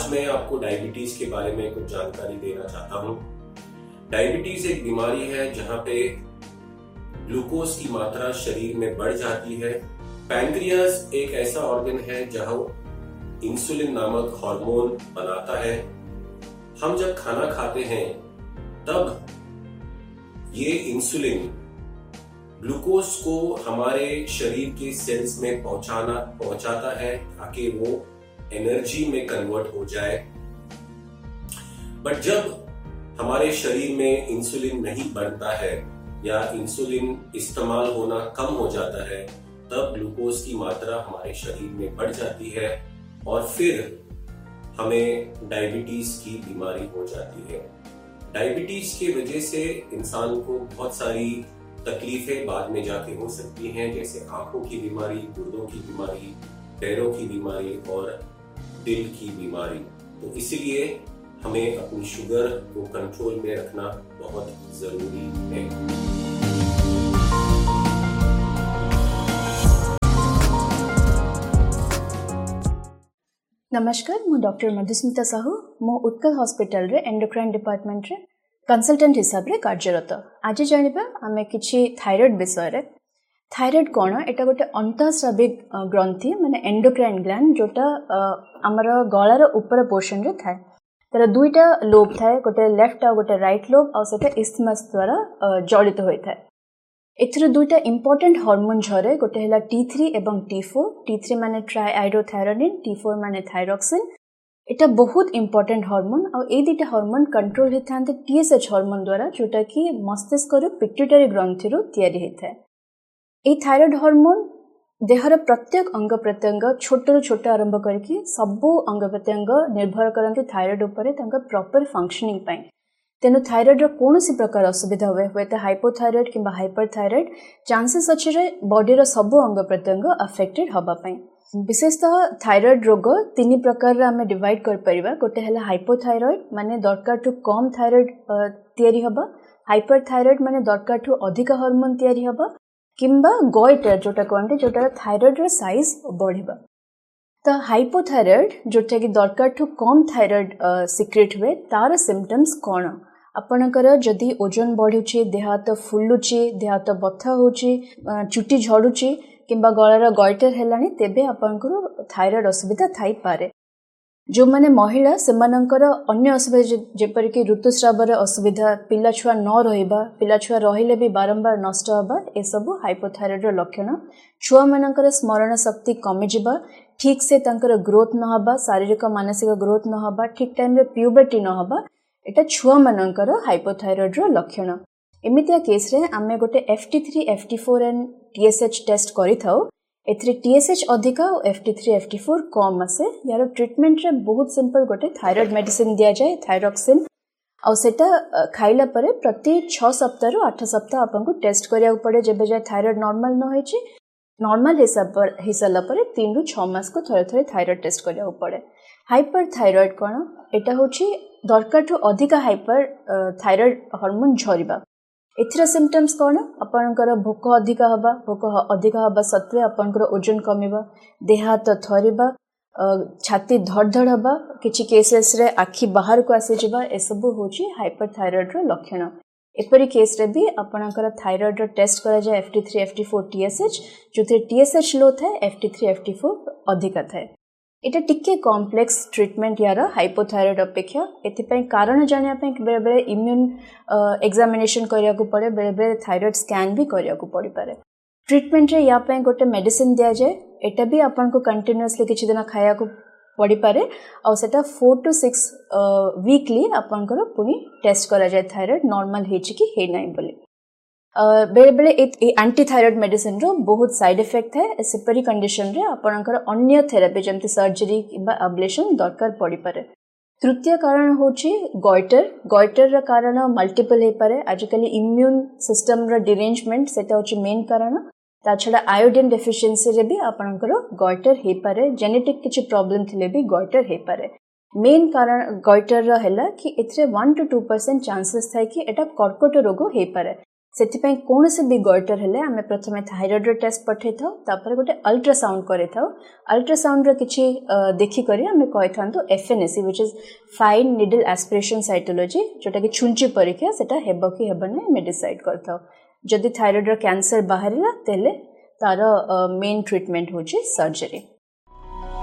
आज मैं आपको डायबिटीज के बारे में कुछ जानकारी देना चाहता हूँ। डायबिटीज एक बीमारी है जहाँ पे ग्लूकोज की मात्रा शरीर में बढ़ जाती है। पैंक्रियास एक ऐसा ऑर्गन है जहाँ इंसुलिन नामक हार्मोन बनाता है। हम जब खाना खाते हैं तब ये इंसुलिन ग्लूकोज को हमारे शरीर के सेल्स में पहुंचाता है ताकि वो एनर्जी में कन्वर्ट हो जाए। बट जब हमारे शरीर में इंसुलिन नहीं बनता है या इंसुलिन इस्तेमाल होना कम हो जाता है तब ग्लूकोज की मात्रा हमारे शरीर में बढ़ जाती है और फिर हमें डायबिटीज की बीमारी हो जाती है। डायबिटीज की वजह से इंसान को बहुत सारी तकलीफें बाद में जाके हो सकती हैं, जैसे आंखों की बीमारी, गुर्दों की बीमारी, पैरों की बीमारी और दिल की बीमारी। तो इसीलिए हमें अपनी शुगर को कंट्रोल में रखना बहुत जरूरी है। नमस्कार, मु डॉक्टर मधुस्मिता साहू। मु उत्कल हॉस्पिटल रे एंडोक्राइन डिपार्टमेंट रे कंसल्टेंट हिसाब रे कार्यरत। आज जानिबा आमे किछि थायराइड विषय रे। थायराइड कोन? एटा गोटे अंतःस्राविक ग्रंथि माने एंडोक्राइन ग्लैंड जोटा हमर गळार ऊपर पोर्शन रे थाए। तार दुईटा लोब थाए, गोटे लेफ्ट आ गोटे राइट लोब, आ सेटा इस्थमस द्वारा जड़ित होय थाए। एथिर दुईटा इंपोर्टेंट हार्मोन झरे, गोटे हैला T3 एवं T4। T3 माने ट्राइआइडोथायरोनिन, T4 माने थायरॉक्सिन। एटा बहुत इंपोर्टेंट हार्मोन आ ए दुईटा हार्मोन कंट्रोल होथांते TSH हार्मोन द्वारा, जोटा कि मस्तिष्क रो पिट्यूटरी ग्रंथि रो तयारी होथाय। ए थायराइड हार्मोन देहर प्रत्येक अंग प्रत्यंग छोट छोट आरंभ करके सबो अंग प्रत्यंग निर्भर करते थायराइड उपरे तांका प्रॉपर फंक्शनिंग पाई। तेनु थायराइड रो कोनोसी प्रकार असुविधा हुए तो हाइपोथायराइड किंबा हाइपरथायराइड चांसेस अछि रे बॉडी रो सबो अंग प्रत्यंग अफेक्टेड हबा पाई। विशेषतः थायराइड रोग तीन प्रकार रे हमें डिवाइड कर परिबा। गोटे हैला हाइपोथायराइड माने दरकार टू कम थायराइड तयारी हबा, हाइपरथायराइड माने दरकार टू अधिक हार्मोन तयारी हबा, किंबा गॉइटर जोटा कहते जोटा थायराइड रो साइज बढ़िबा। तो हाइपोथायराइड जोटा कि दरकार टू कम थायराइड सिक्रेट हुए, तार सिम्पटम्स कौन? आपणकर जदि ओजन बढ़ुची, देह हाथ फुलुची, देह हाथ बथा होची, चुटी झड़ुची किंबा गଳାର गॉइटर हेलानी, तेबे आपणकर थायराइड असुविधा थाई पारे। जो माने महिला सेमानंकर अन्य असुविधा जेपर कि ऋतुस्रावर असुविधा, पिला छुआ न रहिबा, पिला छुआ रहिले भी बारंबार नष्ट हबा, ए सब हाइपोथायराइड रो लक्षण। छुआ मानकर स्मरण शक्ति कमी जिबा, ठीक से तांकर ग्रोथ न हबा, शारीरिक मानसिक ग्रोथ न हबा, ठीक टाइम रे प्यूबर्टी न हबा, एटा छुआ मानकर हाइपोथायराइड रो लक्षण। एमितिया केस रे आमे गोटे FT3, FT4 and TSH test करि थाउ। एथरे TSH अधिका और FT3, FT4 कम आसे। यार ट्रीटमेंट रे बहुत सिंपल, गोटे थायराइड मेडिसिन दिया जाए, थायरॉक्सिन, और सेटा खाइला परे प्रति 6 सप्ताह रु 8 सप्ताह आपन को टेस्ट करिया पड़े। जेबे जाय थायराइड नॉर्मल न होइची, नॉर्मल हिसाब पर 3 रु 6 मास को थरे थरे थायराइड टेस्ट करिया पड़े। हाइपरथायराइड कोन? एटा होची दरकार ठू अधिका हाइपर थायराइड हार्मोन झरिबा। एथिरा सिम्पटम्स कोन? आपनकर भोक अधिका हबा, भोक अधिका हबा सत्वे आपनकर ओजन कमिबा, देह हाथ थरिबा, छाती धड़धड़ हबा, किछि केसेस रे आखि बाहर को आसी जिबा, ए सब होची हाइपरथायराइड रो लक्षण। एपरी केस रे भी आपनकर थायराइड रो टेस्ट करा जाय FT3, FT4, TSH, जोथे TSH लो थाए, FT3, FT4 अधिका थाए। एटा टिके कॉम्प्लेक्स ट्रीटमेंट यार हाइपोथायराइड अपेक्षा। एथिपई कारण जानिया पई बेले बेले इम्यून एग्जामिनेशन करिया को पड़े, बेले बेले थायराइड स्कैन भी करिया को पड़ी पारे। ट्रीटमेंट रे या पई गोटे मेडिसिन दिया जाए, एटा भी आपन को कंटीन्यूअसली किछि दिन खाया को पड़ी पारे, और सेटा 4 to 6 वीकली आपन को पुनी टेस्ट करा जाए थायराइड नॉर्मल हेछि कि हे नै बोली। बेले बेले एंटी थायराइड मेडिसिन रो बहुत साइड इफेक्ट है। सेपरी कंडीशन रे आपनकर अन्य थेरेपी जेमति सर्जरी किबा अब्लेशन दरकार पड़ी पारे। तृतीय कारण होची गॉइटर। गॉइटर रा कारण मल्टीपल हे पारे। आजकल इम्यून सिस्टम रा डिरेंजमेंट सेटा होची मेन कारण। ता छडा आयोडीन डेफिशिएंसी रे भी आपनकर गॉइटर हे पारे। जेनेटिक किछि प्रॉब्लम थिले भी गॉइटर हे पारे। मेन कारण गॉइटर रा हैला कि एथरे 1 to 2% चांसेस थाय कि एटा कर्कट रोग हे पारे। सेथिपाई कौन से भी गॉइटर हेले आमे प्रथमे थायराइड टेस्ट पठे थाउ तापर गोटे अल्ट्रासाउंड करे थाउ अल्ट्रासाउंड रो किछि देखि करी आमे कहि थांतो FNAC which is fine needle aspiration cytology जोटा कि छुंची परीक्षा सेटा हेबो कि हेबो नै मे डिसाइड करथाउ जदि थायराइड रो कैंसर बाहरिला तेले तार मेन ट्रीटमेंट होची सर्जरी।